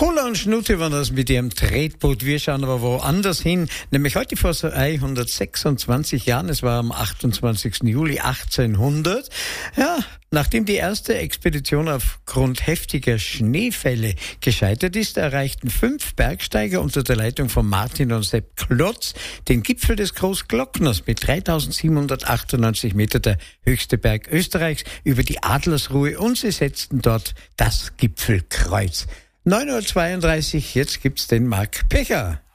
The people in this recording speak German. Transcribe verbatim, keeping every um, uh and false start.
Cola und Schnute waren das mit ihrem Tretboot. Wir schauen aber woanders hin, nämlich heute vor so hundertsechsundzwanzig Jahren, es war am achtundzwanzigsten Juli achtzehnhundert. Ja, nachdem die erste Expedition aufgrund heftiger Schneefälle gescheitert ist, erreichten fünf Bergsteiger unter der Leitung von Martin und Sepp Klotz den Gipfel des Großglockners mit dreitausendsiebenhundertachtundneunzig Meter, der höchste Berg Österreichs, über die Adlersruhe, und sie setzten dort das Gipfelkreuz. neun Uhr zweiunddreißig, jetzt gibt's den Marc Pecher.